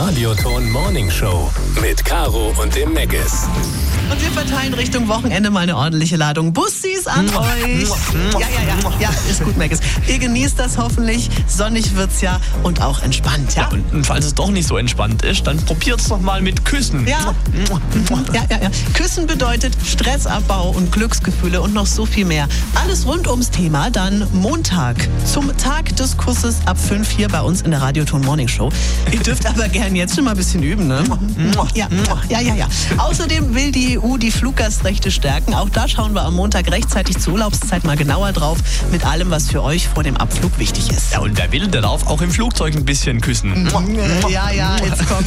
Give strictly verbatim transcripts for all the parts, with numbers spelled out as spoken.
Radioton Morning Show mit Caro und dem Meggis. Und wir verteilen Richtung Wochenende mal eine ordentliche Ladung Bussis an euch. Ja, ja, ja, ja, ist gut, Meggis. Ihr genießt das hoffentlich. Sonnig wird's ja und auch entspannt, ja? Ja, und falls es doch nicht so entspannt ist, dann probiert's doch mal mit Küssen. Ja. Ja, ja, ja. Küssen bedeutet Stressabbau und Glücksgefühle und noch so viel mehr. Alles rund ums Thema dann Montag zum Tag des Kusses ab fünf hier bei uns in der Radioton Morning Show. Ihr dürft aber gern jetzt schon mal ein bisschen üben, ne? Ja, ja, ja, ja. Außerdem will die E U die Fluggastrechte stärken. Auch da schauen wir am Montag rechtzeitig zur Urlaubszeit mal genauer drauf mit allem, was für euch vor dem Abflug wichtig ist. Ja, und wer will, der darf auch im Flugzeug ein bisschen küssen. Ja, ja, jetzt kommt.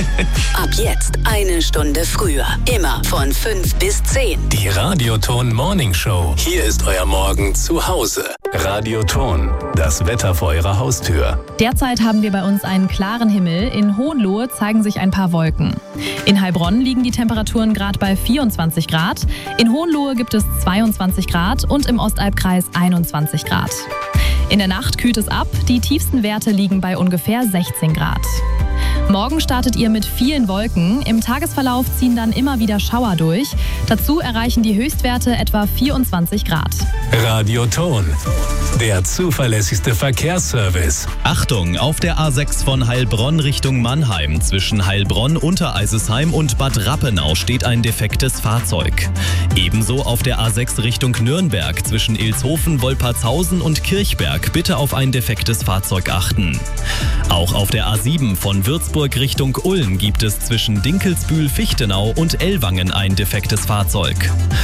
Ab jetzt eine Stunde früher. Immer von fünf bis zehn. Die Radioton Morning Show. Hier ist euer Morgen zu Hause. Radioton, das Wetter vor eurer Haustür. Derzeit haben wir bei uns einen klaren Himmel. In Hohenlohe zeigen sich ein paar Wolken. In Heilbronn liegen die Temperaturen gerade bei vierundzwanzig Grad. In Hohenlohe gibt es zweiundzwanzig Grad und im Ostalbkreis einundzwanzig Grad. In der Nacht kühlt es ab. Die tiefsten Werte liegen bei ungefähr sechzehn Grad. Morgen startet ihr mit vielen Wolken. Im Tagesverlauf ziehen dann immer wieder Schauer durch. Dazu erreichen die Höchstwerte etwa vierundzwanzig Grad. Radioton, der zuverlässigste Verkehrsservice. Achtung, auf der A sechs von Heilbronn Richtung Mannheim zwischen Heilbronn, Untereisesheim und Bad Rappenau steht ein defektes Fahrzeug. Ebenso auf der A sechs Richtung Nürnberg zwischen Ilshofen, Wolpertshausen und Kirchberg bitte auf ein defektes Fahrzeug achten. Auch auf der A sieben von Würzburg Richtung Ulm gibt es zwischen Dinkelsbühl, Fichtenau und Ellwangen ein defektes Fahrzeug.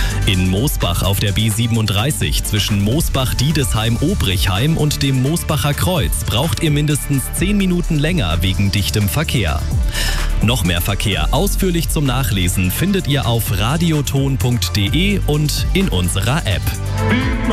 In Moosbach auf der B siebenunddreißig zwischen Moosbach-Diedesheim, Obrichheim und dem Moosbacher Kreuz braucht ihr mindestens zehn Minuten länger wegen dichtem Verkehr. Noch mehr Verkehr ausführlich zum Nachlesen findet ihr auf radioton punkt de und in unserer App.